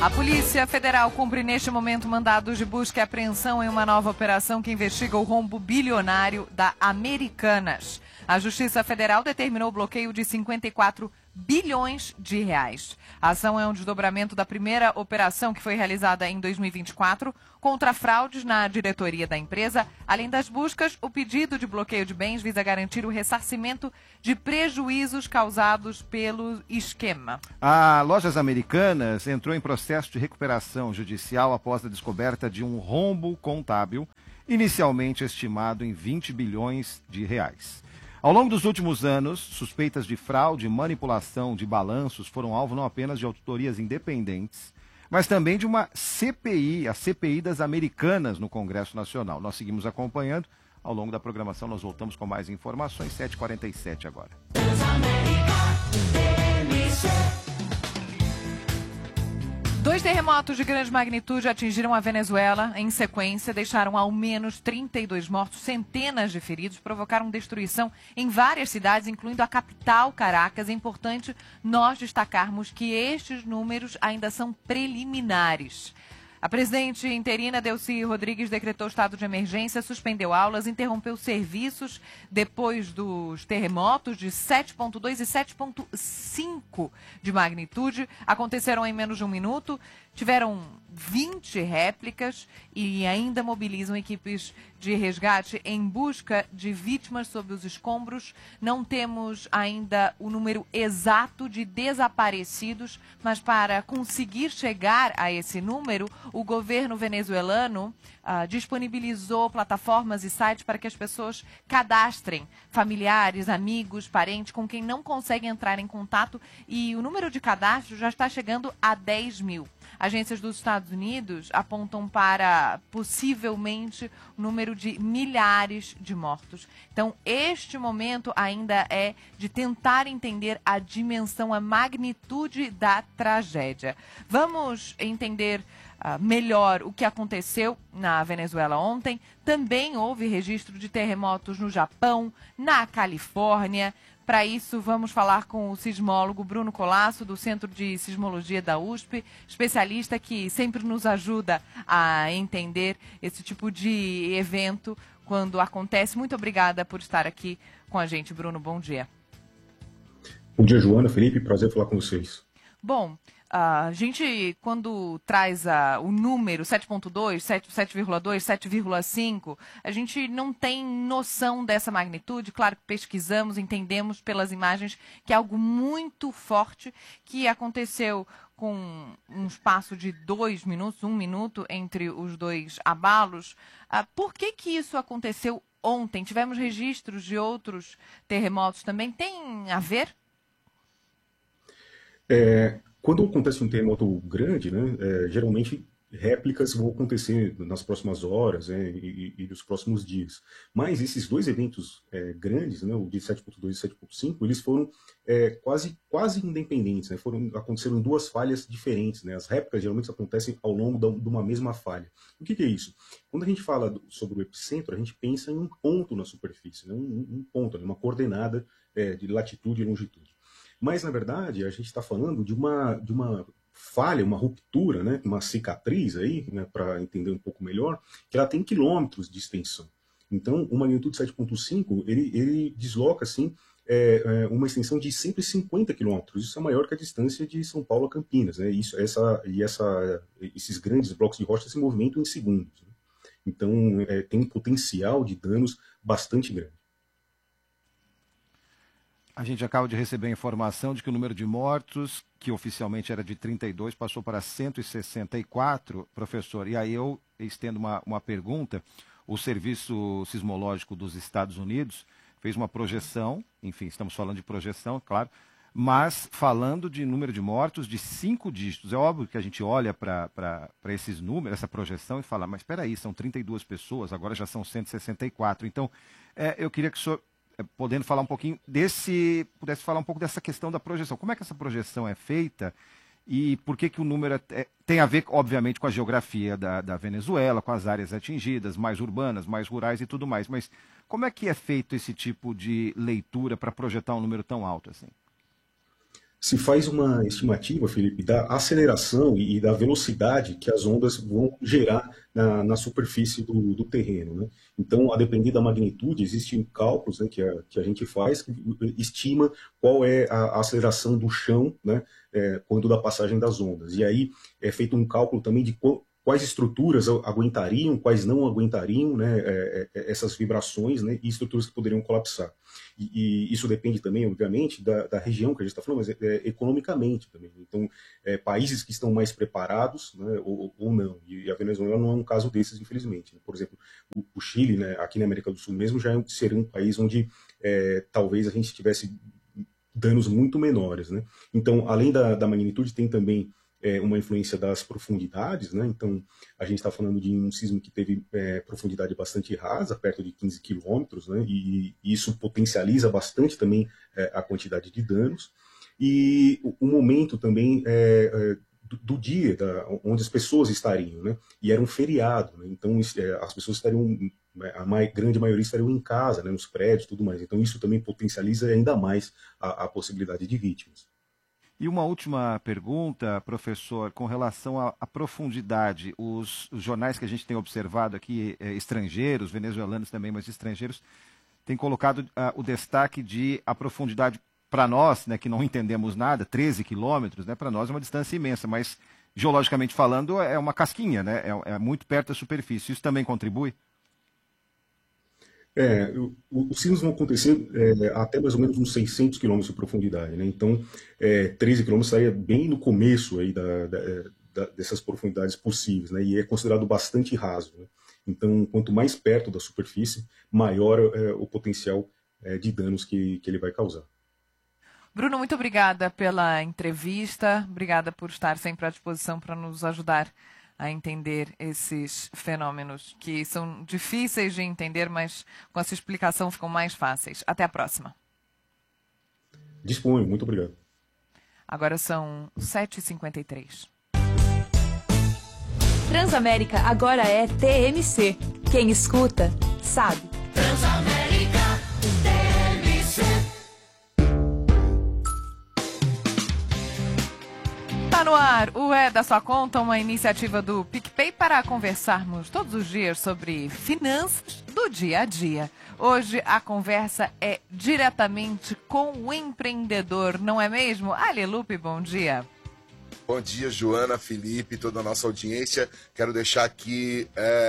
A Polícia Federal cumpre neste momento mandados de busca e apreensão em uma nova operação que investiga o rombo bilionário da Americanas. A Justiça Federal determinou o bloqueio de 54 bilhões de reais. A ação é um desdobramento da primeira operação que foi realizada em 2024 contra fraudes na diretoria da empresa. Além das buscas, o pedido de bloqueio de bens visa garantir o ressarcimento de prejuízos causados pelo esquema. A Lojas Americanas entrou em processo de recuperação judicial após a descoberta de um rombo contábil, inicialmente estimado em 20 bilhões de reais. Ao longo dos últimos anos, suspeitas de fraude e manipulação de balanços foram alvo não apenas de auditorias independentes, mas também de uma CPI, a CPI das Americanas no Congresso Nacional. Nós seguimos acompanhando. Ao longo da programação, nós voltamos com mais informações. 7h47 agora. Dois terremotos de grande magnitude atingiram a Venezuela em sequência, deixaram ao menos 32 mortos, centenas de feridos, provocaram destruição em várias cidades, incluindo a capital, Caracas. É importante nós destacarmos que estes números ainda são preliminares. A presidente interina Delcy Rodrigues decretou estado de emergência, suspendeu aulas, interrompeu serviços depois dos terremotos de 7,2 e 7,5 de magnitude. Aconteceram em menos de um minuto, tiveram 20 réplicas e ainda mobilizam equipes de resgate em busca de vítimas sob os escombros. Não temos ainda o número exato de desaparecidos, mas para conseguir chegar a esse número, o governo venezuelano disponibilizou plataformas e sites para que as pessoas cadastrem familiares, amigos, parentes com quem não conseguem entrar em contato, e o número de cadastros já está chegando a 10 mil. Agências dos Estados Unidos apontam para possivelmente o número de milhares de mortos. Então, este momento ainda é de tentar entender a dimensão, a magnitude da tragédia. Vamos entender melhor o que aconteceu na Venezuela ontem. Também houve registro de terremotos no Japão, na Califórnia. Para isso, vamos falar com o sismólogo Bruno Colasso, do Centro de Sismologia da USP, especialista que sempre nos ajuda a entender esse tipo de evento quando acontece. Muito obrigada por estar aqui com a gente, Bruno. Bom dia. Bom dia, Joana, Felipe. Prazer falar com vocês. Bom, a gente, quando traz o número 7,2, 7,2, 7,5, a gente não tem noção dessa magnitude. Claro que pesquisamos, entendemos pelas imagens que é algo muito forte que aconteceu com um espaço de 2 minutos, 1 minuto entre os dois abalos. Por que isso aconteceu ontem? Tivemos registros de outros terremotos também. Tem a ver? Quando acontece um terremoto grande, né, geralmente réplicas vão acontecer nas próximas horas e nos próximos dias. Mas esses dois eventos grandes, né, o de 7,2 e 7,5, eles foram quase independentes, né, aconteceram em duas falhas diferentes. Né, as réplicas geralmente acontecem ao longo de uma mesma falha. O que é isso? Quando a gente fala sobre o epicentro, a gente pensa em um ponto na superfície, né, um ponto, uma coordenada de latitude e longitude. Mas, na verdade, a gente está falando de uma falha, uma ruptura, né, uma cicatriz aí, né, para entender um pouco melhor, que ela tem quilômetros de extensão. Então, o magnitude 7,5, ele desloca, assim, uma extensão de 150 quilômetros. Isso é maior que a distância de São Paulo a Campinas. Né? Esses grandes blocos de rocha se movimentam em segundos. Né? Então, tem um potencial de danos bastante grande. A gente acaba de receber a informação de que o número de mortos, que oficialmente era de 32, passou para 164, professor. E aí eu estendo uma pergunta. O Serviço Sismológico dos Estados Unidos fez uma projeção, enfim, estamos falando de projeção, claro, mas falando de número de mortos de 5 dígitos. É óbvio que a gente olha para esses números, essa projeção, e fala, mas espera aí, são 32 pessoas, agora já são 164. Então, eu queria que o senhor, podendo falar um pouquinho pudesse falar um pouco dessa questão da projeção. Como é que essa projeção é feita e por que o número tem a ver, obviamente, com a geografia da Venezuela, com as áreas atingidas, mais urbanas, mais rurais e tudo mais. Mas como é que é feito esse tipo de leitura para projetar um número tão alto assim? Se faz uma estimativa, Felipe, da aceleração e da velocidade que as ondas vão gerar na superfície do terreno, né? Então, a depender da magnitude, existem cálculos, né, que a gente faz que estima qual é a aceleração do chão, né, quando da passagem das ondas. E aí é feito um cálculo também de quais estruturas aguentariam, quais não aguentariam, né, essas vibrações, né, e estruturas que poderiam colapsar. E isso depende também, obviamente, da região que a gente está falando, mas economicamente também. Então, países que estão mais preparados, né, ou não. E a Venezuela não é um caso desses, infelizmente. Por exemplo, o Chile, né, aqui na América do Sul mesmo, já seria um país onde talvez a gente tivesse danos muito menores, né? Então, além da magnitude, tem também uma influência das profundidades, né? Então, a gente está falando de um sismo que teve profundidade bastante rasa, perto de 15 quilômetros, né? E isso potencializa bastante também a quantidade de danos. E o momento também do dia, onde as pessoas estariam, né? E era um feriado, né? Então as pessoas estariam, a grande maioria estariam em casa, né? Nos prédios e tudo mais. Então isso também potencializa ainda mais a possibilidade de vítimas. E uma última pergunta, professor, com relação à profundidade. Os jornais que a gente tem observado aqui, estrangeiros, venezuelanos também, mas estrangeiros, têm colocado o destaque de a profundidade para nós, né, que não entendemos nada, 13 quilômetros, né, para nós é uma distância imensa, mas geologicamente falando é uma casquinha, né, é muito perto da superfície. Isso também contribui? Os sismos vão acontecer até mais ou menos uns 600 quilômetros de profundidade, né? Então, 13 quilômetros estaria bem no começo aí dessas profundidades possíveis, né? E é considerado bastante raso, né? Então, quanto mais perto da superfície, maior o potencial de danos que ele vai causar. Bruno, muito obrigada pela entrevista, obrigada por estar sempre à disposição para nos ajudar a entender esses fenômenos que são difíceis de entender, mas com essa explicação ficam mais fáceis. Até a próxima. Disponho, muito obrigado. Agora são 7h53. Transamérica agora é TMC. Quem escuta, sabe. Transamérica TMC. Tá no ar o É da Sua Conta, uma iniciativa do PicPay para conversarmos todos os dias sobre finanças do dia a dia. Hoje a conversa é diretamente com o empreendedor, não é mesmo? Ali Lupe, bom dia. Bom dia, Joana, Felipe, toda a nossa audiência. Quero deixar aqui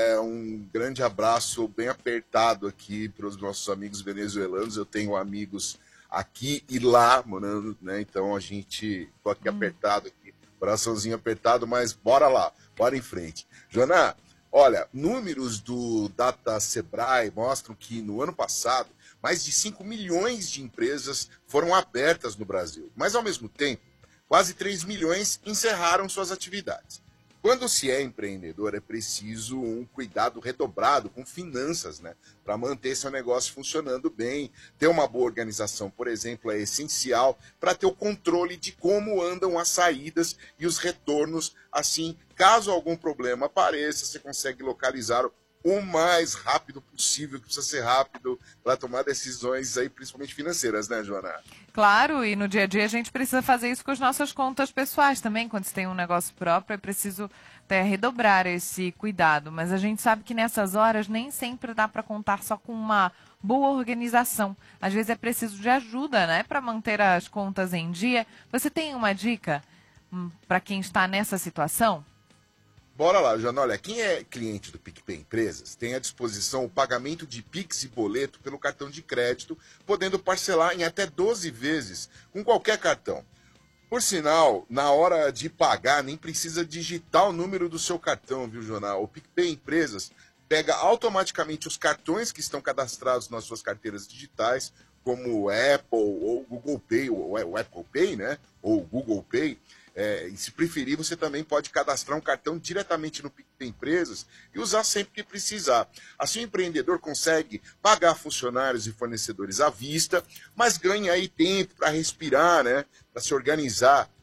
um grande abraço bem apertado aqui para os nossos amigos venezuelanos. Eu tenho amigos aqui e lá morando, né? Então tô aqui apertado aqui, coraçãozinho apertado, mas bora lá, bora em frente. Joana, olha, números do Data Sebrae mostram que no ano passado mais de 5 milhões de empresas foram abertas no Brasil, mas ao mesmo tempo quase 3 milhões encerraram suas atividades. Quando se é empreendedor, é preciso um cuidado redobrado com finanças, né? Para manter seu negócio funcionando bem. Ter uma boa organização, por exemplo, é essencial para ter o controle de como andam as saídas e os retornos. Assim, caso algum problema apareça, você consegue localizar o mais rápido possível, que precisa ser rápido para tomar decisões aí, principalmente financeiras, né, Joana? Claro, e no dia a dia a gente precisa fazer isso com as nossas contas pessoais também. Quando você tem um negócio próprio, é preciso redobrar esse cuidado. Mas a gente sabe que nessas horas nem sempre dá para contar só com uma boa organização. Às vezes é preciso de ajuda, né, para manter as contas em dia. Você tem uma dica para quem está nessa situação? Bora lá, Joana. Olha, quem é cliente do PicPay Empresas tem à disposição o pagamento de Pix e boleto pelo cartão de crédito, podendo parcelar em até 12 vezes com qualquer cartão. Por sinal, na hora de pagar, nem precisa digitar o número do seu cartão, viu, Joana? O PicPay Empresas pega automaticamente os cartões que estão cadastrados nas suas carteiras digitais, como o Apple ou o Google Pay, o Apple Pay, né? Ou o Google Pay. E se preferir, você também pode cadastrar um cartão diretamente no PicPay Empresas e usar sempre que precisar. Assim, o empreendedor consegue pagar funcionários e fornecedores à vista, mas ganha aí tempo para respirar, né? Para se organizar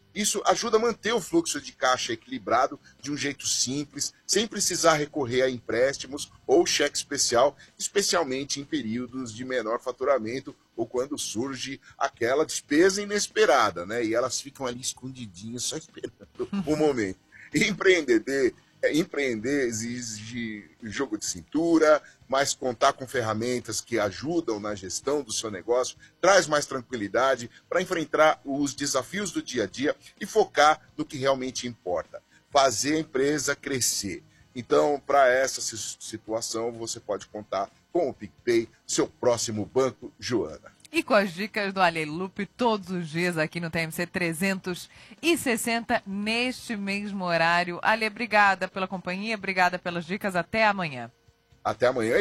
Isso ajuda a manter o fluxo de caixa equilibrado de um jeito simples, sem precisar recorrer a empréstimos ou cheque especial, especialmente em períodos de menor faturamento ou quando surge aquela despesa inesperada, né? E elas ficam ali escondidinhas, só esperando o momento. Empreender exige jogo de cintura, mas contar com ferramentas que ajudam na gestão do seu negócio traz mais tranquilidade para enfrentar os desafios do dia a dia e focar no que realmente importa, fazer a empresa crescer. Então, para essa situação, você pode contar com o PicPay, seu próximo banco, Joana. E com as dicas do Ale Lupe todos os dias aqui no TMC 360, neste mesmo horário. Ale, obrigada pela companhia, obrigada pelas dicas. Até amanhã. Até amanhã.